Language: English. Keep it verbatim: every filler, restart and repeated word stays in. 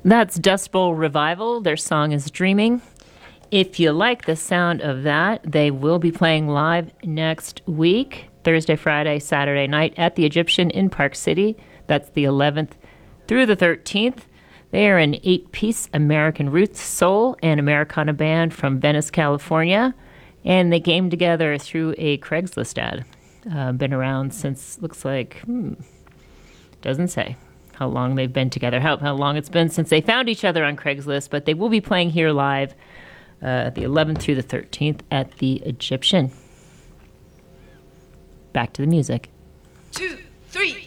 That's Dust Bowl Revival. Their song is Dreaming. If you like the sound of that, they will be playing live next week, Thursday, Friday, Saturday night at the Egyptian in Park City. That's the eleventh through the thirteenth. They are an eight-piece American roots soul and Americana band from Venice, California, and they came together through a Craigslist ad. Uh, been around since, looks like, hmm, doesn't say how long they've been together, how, how long it's been since they found each other on Craigslist, but they will be playing here live uh, the eleventh through the thirteenth at the Egyptian. Back to the music. Two, three.